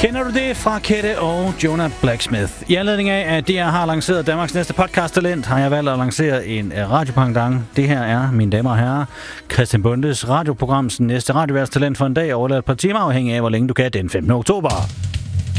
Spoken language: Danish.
Kender du det fra Kette og Jonah Blacksmith? I anledning af, at DR har lanceret Danmarks næste podcast-talent, har jeg valgt at lancere en radiopangdang. Det her er, mine damer og herrer, Christian Bondes radioprograms næste radioværtstalent for en dag, overladt et par timer, afhængig af, hvor længe du kan den 15. oktober.